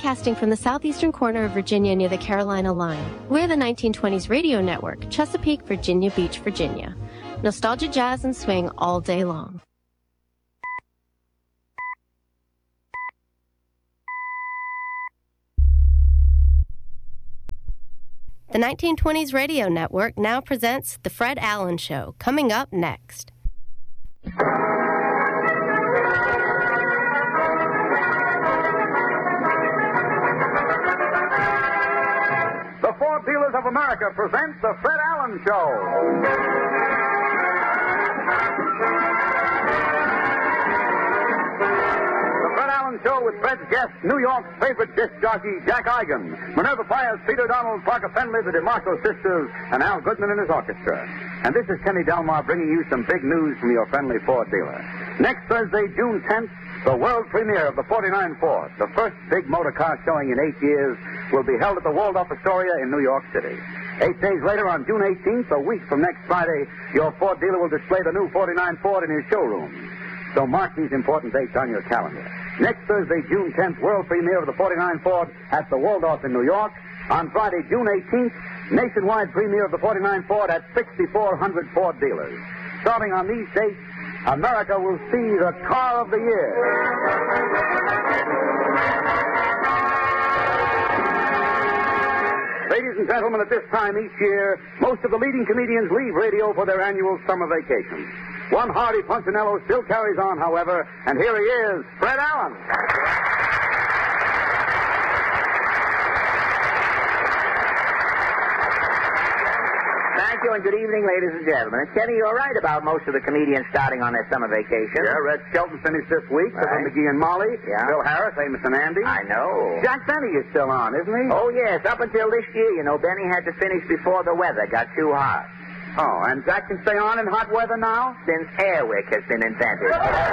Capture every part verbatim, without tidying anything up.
broadcasting from the southeastern corner of Virginia near the Carolina line. We're the nineteen twenties Radio Network, Chesapeake, Virginia Beach, Virginia. Nostalgia, jazz, and swing all day long. The nineteen twenties Radio Network now presents The Fred Allen Show, coming up next. The Ford Dealers of America presents The Fred Allen Show. Show with Fred's guest, New York's favorite disc jockey, Jack Eigen, Minerva Fires, Peter Donald, Parker Fenley, the DeMarco sisters, and Al Goodman and his orchestra. And this is Kenny Delmar bringing you some big news from your friendly Ford dealer. Next Thursday, June tenth, the world premiere of the forty-nine Ford, the first big motor car showing in eight years, will be held at the Waldorf Astoria in New York City. Eight days later, on June eighteenth, a week from next Friday, your Ford dealer will display the new forty-nine Ford in his showroom. So mark these important dates on your calendar. Next Thursday, June tenth, world premiere of the forty-nine Ford at the Waldorf in New York. On Friday, June eighteenth, nationwide premiere of the forty-nine Ford at sixty-four hundred Ford dealers. Starting on these dates, America will see the car of the year. Ladies and gentlemen, at this time each year, most of the leading comedians leave radio for their annual summer vacation. One hardy Punchinello still carries on, however, and here he is, Fred Allen. Thank you, and good evening, ladies and gentlemen. Kenny, you're right about most of the comedians starting on their summer vacation. Yeah, Red Skelton finished this week. So Right. did McGee and Molly. Yeah. Bill Harris, Amos and Andy. I know. Jack Benny is still on, isn't he? Oh, yes. Up until this year, you know, Benny had to finish before the weather got too hot. Oh, and Jack can stay on in hot weather now? Since Airwick has been invented.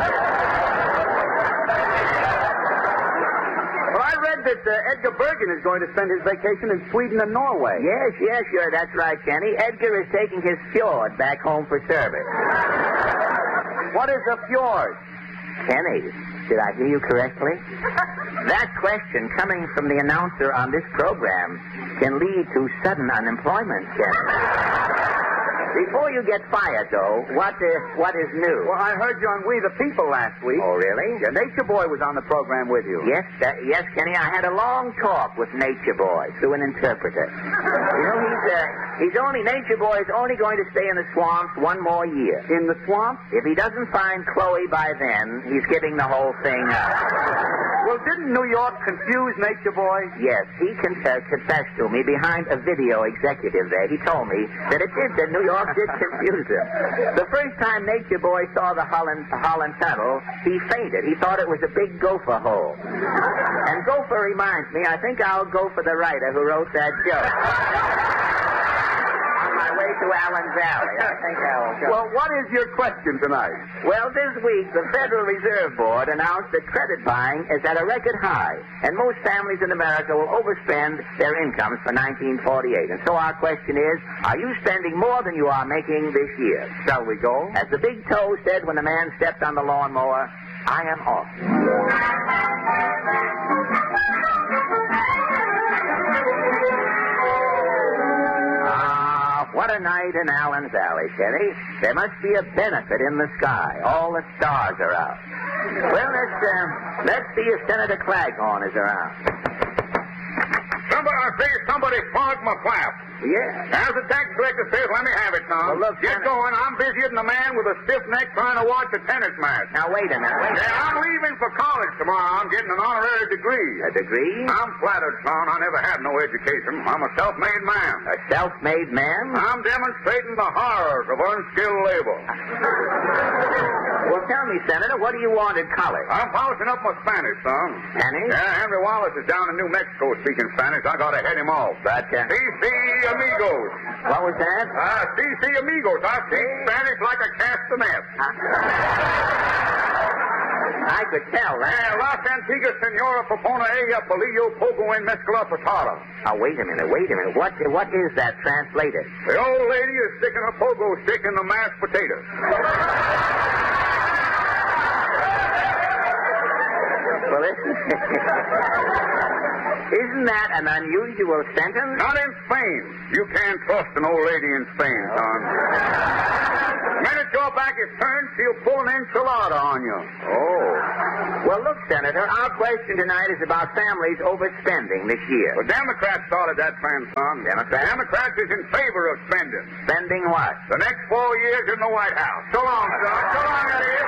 Well, I read that uh, Edgar Bergen is going to spend his vacation in Sweden and Norway. Yes, yes, sure. That's right, Kenny. Edgar is taking his fjord back home for service. What is a fjord? Kenny, did I hear you correctly? That question coming from the announcer on this program can lead to sudden unemployment, Kenny. Before you get fired, though, what is, what is new? Well, I heard you on We the People last week. Oh, really? Yeah, Nature Boy was on the program with you. Yes, uh, yes, Kenny. I had a long talk with Nature Boy through an interpreter. You know, he's uh, he's only Nature Boy is only going to stay in the swamps one more year. In the swamp? If he doesn't find Chloe by then, he's giving the whole thing up. Well, didn't New York confuse Nature Boy? Yes, he con- uh, confessed to me behind a video executive there. He told me that it did, that New York did confuse him. The first time Nature Boy saw the Holland, Holland Tunnel, he fainted. He thought it was a big gopher hole. And gopher reminds me, I think I'll go for the writer who wrote that joke. On my way to Allen's Alley. I think I'll go. Well, what is your question tonight? Well, this week, the Federal Reserve Board announced that credit buying is at a record high, and most families in America will overspend their incomes for nineteen forty-eight. And so our question is, are you spending more than you are making this year? Shall we go? As the big toe said when the man stepped on the lawnmower, I am off. What a night in Allen's Alley, Kenny. There must be a benefit in the sky. All the stars are out. Well, let's, uh, let's see if Senator Claghorn is around. Somebody, I say somebody clogged my flap. Yeah. As the tax collector says, let me have it, Tom. Well, look, Get Senator- going. I'm busier than a man with a stiff neck trying to watch a tennis match. Now, wait a minute. Wait a Yeah, I'm leaving for college tomorrow. I'm getting an honorary degree. A degree? I'm flattered, son. I never had no education. I'm a self-made man. A self-made man? I'm demonstrating the horrors of unskilled labor. Well, tell me, Senator, what do you want at college? I'm polishing up my Spanish, son. Spanish? Yeah, Henry Wallace is down in New Mexico speaking Spanish. I gotta head him off. But, uh... C C amigos. What was that? Ah, C C amigos. I speak Spanish like a castanet. I could tell that. Yeah, Las Antigas Senora Popona Ella Polillo Pogo en Mezcla Patada. Now, wait a minute, wait a minute. What, what is that translated? The old lady is sticking a pogo stick in the mashed potatoes. Well, isn't it? Isn't that an unusual sentence? Not in Spain. You can't trust an old lady in Spain, son. The minute your back is turned, she'll pull an enchilada on you. Oh. Well, look, Senator, our question tonight is about families overspending this year. The Democrats started that trend, son. Democrats? Democrats is in favor of spending. Spending what? The next four years in the White House. So long, son. So long, Eddie.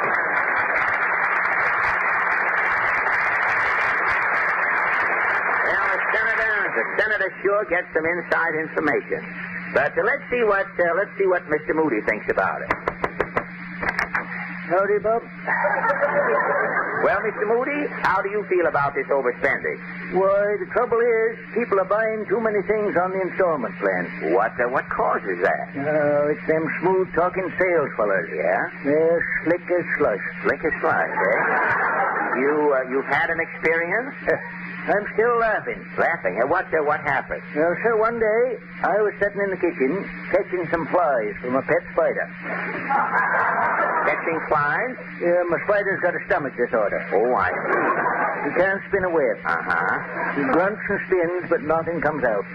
Well, the senator, the senator sure gets some inside information. But uh, let's see what uh, let's see what Mister Moody thinks about it. Howdy, Bob. Well, Mister Moody, how do you feel about this overspending? Why, the trouble is, people are buying too many things on the installment plan. What uh, what causes that? Oh, it's them smooth-talking sales fellas. Yeah? They're slick as slush. Slick as slush, eh? You uh, you've had an experience? I'm still laughing. Laughing? Uh, what uh, what happened? Well, sir, one day I was sitting in the kitchen catching some flies from a pet spider. Catching flies? Yeah, my spider's got a stomach disorder. Oh, I see. He can't spin a web. Uh-huh. He grunts and spins, but nothing comes out.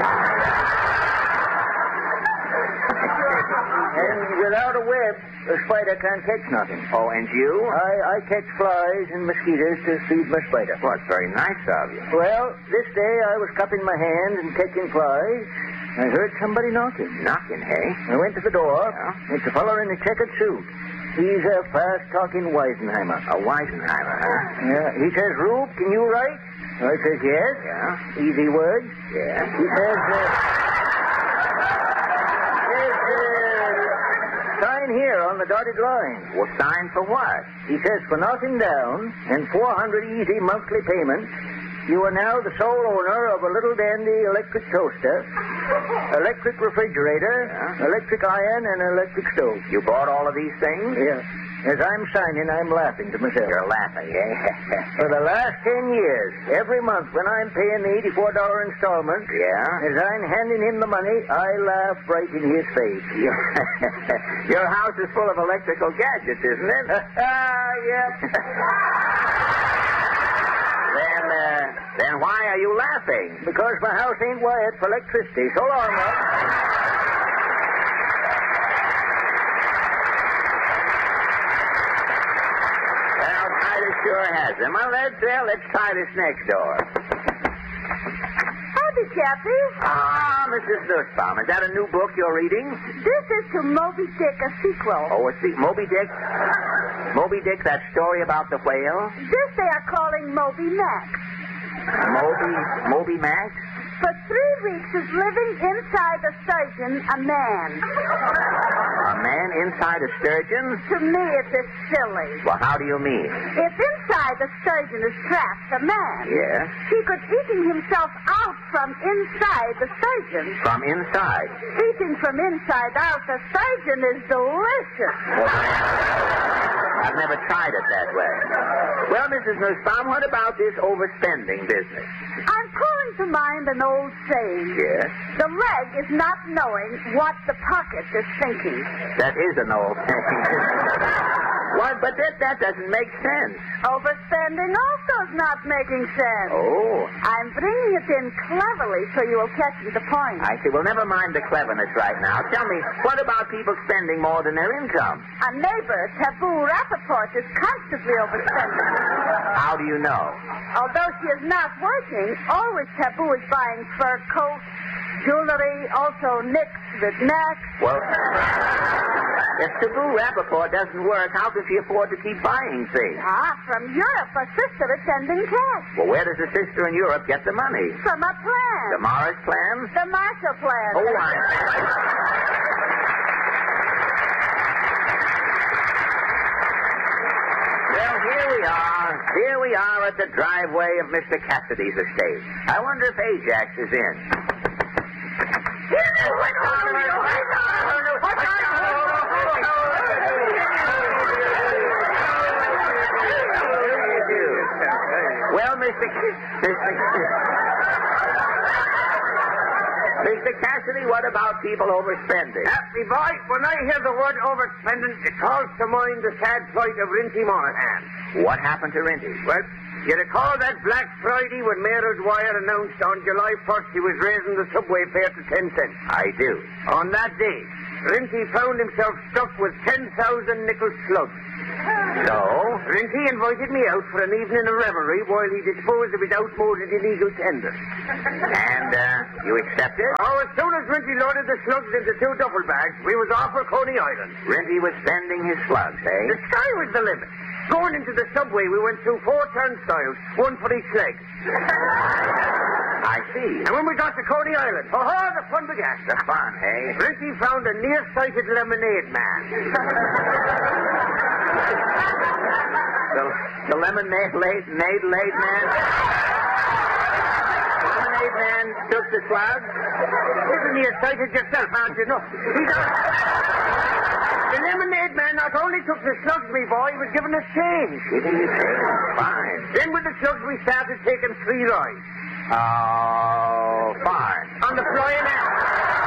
And without a web, a spider can't catch nothing. Oh, and you? I, I catch flies and mosquitoes to feed my spider. Well, it's very nice of you. Well, this day I was cupping my hand and catching flies. I heard somebody knocking. Knocking, hey? I went to the door. Yeah? It's a fellow in a checkered suit. He's a fast-talking Weisenheimer. A Weisenheimer, huh? Yeah. He says, Rube, can you write? I says, yes. Yeah? Easy words. Yeah? He says, uh, says, uh, sign here on the dotted line. Well, sign for what? He says, for nothing down and four hundred easy monthly payments, you are now the sole owner of a little dandy electric toaster, electric refrigerator, Yeah? electric iron, and electric stove. You bought all of these things? Yeah. As I'm signing, I'm laughing to myself. You're laughing, eh? For the last ten years, every month when I'm paying the eighty-four dollars installment, Yeah? as I'm handing him the money, I laugh right in his face. Your house is full of electrical gadgets, isn't it? Ah, yep. Then, uh, then why are you laughing? Because my house ain't wired for electricity. So long, Rob. Well, Titus sure has them. Well, let's, uh, let's try this next door. Howdy, Chappie. Ah, Missus Nussbaum, is that a new book you're reading? This is to Moby Dick, a sequel. Oh, it's the Moby Dick? Moby Dick, that story about the whale? This they are calling Moby Max. Moby, Moby Max? For three weeks is living inside a sturgeon, a man. A man inside a sturgeon? To me, it is silly. Well, how do you mean? If inside the sturgeon is trapped a man, Yes? he could eating himself out from inside the sturgeon. From inside. Eating from inside out the sturgeon is delicious. I've never tried it that way. Well, Missus Nussbaum, what about this overspending business? I'm calling to mind an old saying. Yes? The leg is not knowing what the pocket is thinking. That is an old thing. What? But that, that doesn't make sense. Overspending also is not making sense. Oh. I'm bringing it in cleverly so you will catch the point. I see. Well, never mind the cleverness right now. Tell me, what about people spending more than their income? A neighbor, Taboo Rappaport, is constantly overspending. How do you know? Although she is not working, always Taboo is buying fur coats, jewelry, also nicks with necks. Well, if Taboo Rappaport doesn't work, how can she afford to keep buying things? Ah, from Europe, a sister is sending cash. Well, where does the sister in Europe get the money? From a plan. The Morris plan? The Marshall Plan. Oh, I... Well, here we are. Here we are at the driveway of Mister Cassidy's estate. I wonder if Ajax is in. Well, Mister Mister Mister Cassidy, what about people overspending? Happy boy, when I hear the word overspending, it calls to mind the sad plight of Rinty Monahan. What happened to Rinty? Well, You recall that Black Friday when Mayor Dwyer announced on July first he was raising the subway fare to ten cents? I do. On that day, Rinty found himself stuck with ten thousand nickel slugs. So? Rinty invited me out for an evening of revelry while he disposed of his outmoded illegal tender. And, uh, you accepted? Oh, as soon as Rinty loaded the slugs into two duffel bags, we was off for Coney Island. Rinty was spending his slugs, eh? The sky was the limit. Going into the subway, we went through four turnstiles, one for each leg. I see. And when we got to Coney Island, oh, oh the fun began. The fun, hey? Rinty found a nearsighted lemonade man. the, the lemonade late, made late man? The lemonade man took the slugs? You're nearsighted yourself, aren't you? No. He got... The lemonade man not only took the slugs, me boy, he was giving us change. Giving you change? Fine. Then with the slugs, we started taking three rides. Oh, fine. On the Flying Atom.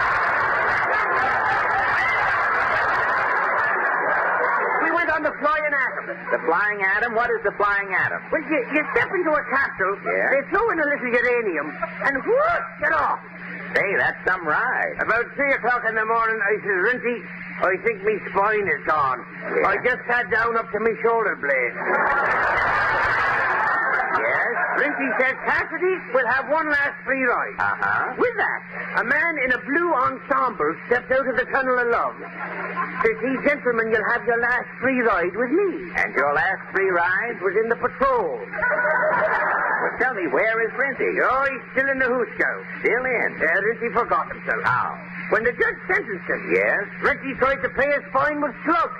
We went on the Flying Atom. The Flying Atom? What is the Flying Atom? Well, you, you step into a capsule, Yeah. they throw in a little uranium, and whoosh, get off. Say, that's some ride. About three o'clock in the morning, I says, Rinty, I think me spine is gone. Yeah. I just sat down up to me shoulder blades. Yes? Rinty said, Cassidy, we'll have one last free ride. Uh-huh. With that, a man in a blue ensemble stepped out of the tunnel of love. Says he, gentlemen, you'll have your last free ride with me. And your last free ride? It was in the patrol. Well, tell me, where is Rinty? Oh, he's still in the Hooskow. Still in? Yeah, Rinty forgot himself. How? When the judge sentenced him, Yes? Rinty tried to pay his fine with slugs.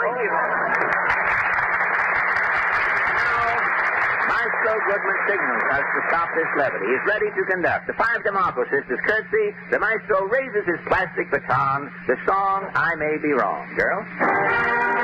Maestro Goodman signals us to stop this levity. He's ready to conduct. The Five DeMarco sisters curtsy. The maestro raises his plastic baton. The song, I May Be Wrong. Girl?